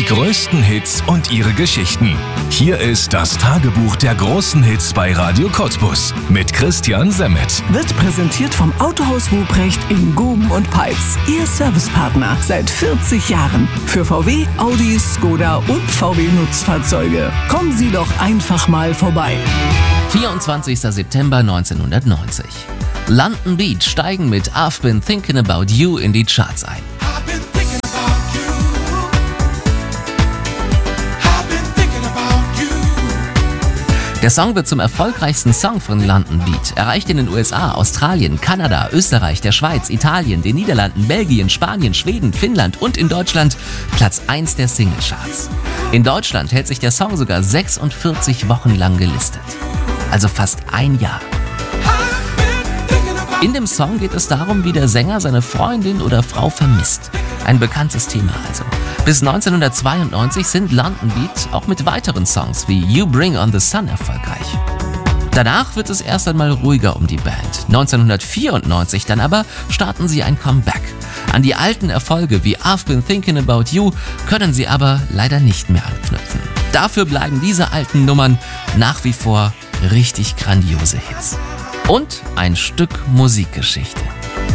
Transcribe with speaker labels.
Speaker 1: größten Hits und ihre Geschichten. Hier ist das Tagebuch der großen Hits bei Radio Cottbus mit Christian Semmet.
Speaker 2: Wird präsentiert vom Autohaus Ruprecht in Guben und Peitz. Ihr Servicepartner seit 40 Jahren. Für VW, Audi, Skoda und VW Nutzfahrzeuge. Kommen Sie doch einfach mal vorbei.
Speaker 3: 24. September 1990. London Beat steigen mit I've Been Thinking About You in die Charts ein. Der Song wird zum erfolgreichsten Song von London Beat, erreicht in den USA, Australien, Kanada, Österreich, der Schweiz, Italien, den Niederlanden, Belgien, Spanien, Schweden, Finnland und in Deutschland Platz 1 der Singlecharts. In Deutschland hält sich der Song sogar 46 Wochen lang gelistet. Also fast ein Jahr. In dem Song geht es darum, wie der Sänger seine Freundin oder Frau vermisst. Ein bekanntes Thema also. Bis 1992 sind London Beat auch mit weiteren Songs wie You Bring on the Sun erfolgreich. Danach wird es erst einmal ruhiger um die Band. 1994 dann aber starten sie ein Comeback. An die alten Erfolge wie I've Been Thinking About You können sie aber leider nicht mehr anknüpfen. Dafür bleiben diese alten Nummern nach wie vor richtig grandiose Hits. Und ein Stück Musikgeschichte.